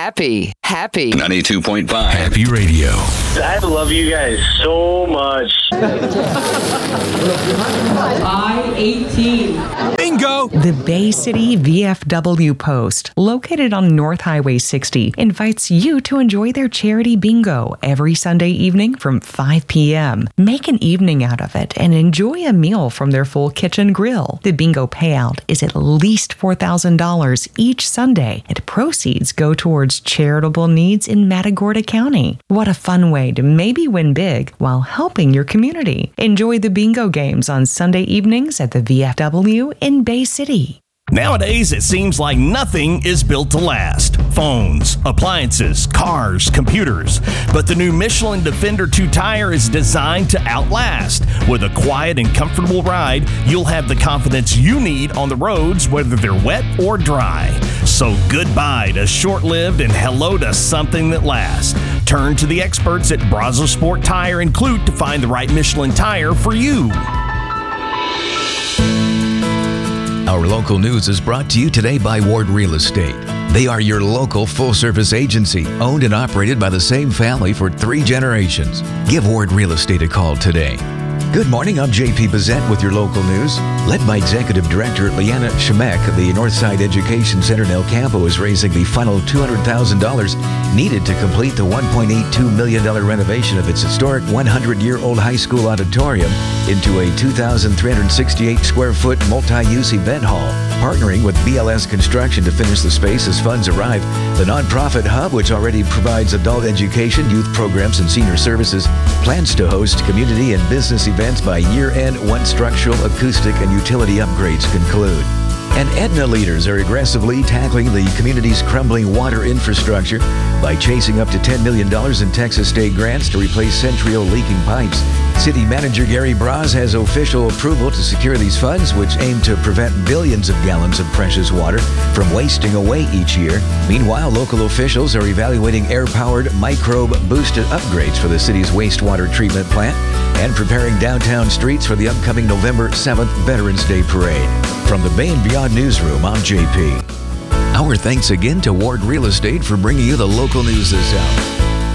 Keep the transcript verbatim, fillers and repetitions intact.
Happy, happy. ninety-two point five Happy Radio. I love you guys so much. I eighteen. Bingo! The Bay City V F W Post, located on North Highway sixty, invites you to enjoy their charity bingo every Sunday evening from five p.m. Make an evening out of it and enjoy a meal from their full kitchen grill. The bingo payout is at least four thousand dollars each Sunday, and proceeds go towards charitable needs in Matagorda County. What a fun way to maybe win big while helping your community. Enjoy the bingo games on Sunday evenings at the V F W in Bay City. Nowadays, it seems like nothing is built to last. Phones, appliances, cars, computers. But the new Michelin Defender two tire is designed to outlast. With a quiet and comfortable ride, you'll have the confidence you need on the roads, whether they're wet or dry. So goodbye to short-lived and hello to something that lasts. Turn to the experts at Brazos Sport Tire and Clute to find the right Michelin tire for you. Our local news is brought to you today by Ward Real Estate. They are your local full-service agency, owned and operated by the same family for three generations. Give Ward Real Estate a call today. Good morning, I'm J P Bazette with your local news. Led by Executive Director Leanna Shemek, the Northside Education Center in El Campo is raising the final two hundred thousand dollars needed to complete the one point eight two million dollars renovation of its historic one hundred year old high school auditorium into a two thousand three hundred sixty-eight square foot multi-use event hall. Partnering with B L S Construction to finish the space as funds arrive, the nonprofit hub, which already provides adult education, youth programs, and senior services, plans to host community and business events by year-end once structural, acoustic, and utility upgrades conclude. And Aetna leaders are aggressively tackling the community's crumbling water infrastructure by chasing up to ten million dollars in Texas state grants to replace Centrio leaking pipes. City Manager Gary Braz has official approval to secure these funds, which aim to prevent billions of gallons of precious water from wasting away each year. Meanwhile, local officials are evaluating air-powered microbe-boosted upgrades for the city's wastewater treatment plant and preparing downtown streets for the upcoming November seventh Veterans Day Parade. From the Bay and Beyond Newsroom, I'm J P. Our thanks again to Ward Real Estate for bringing you the local news this hour.